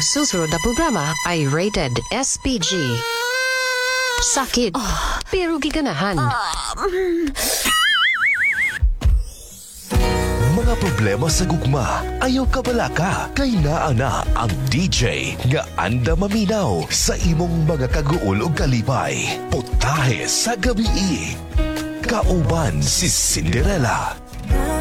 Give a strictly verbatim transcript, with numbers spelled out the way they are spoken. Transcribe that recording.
susunod na programa ay rated S P G. Sakit, pero giganahan. Mga problema sa gugma, ayaw kabalaka, kay naa na ang D J nga anda maminaw sa imong mga kaguol ug kalipay. Putahe sa gabi, kauban si Cinderella.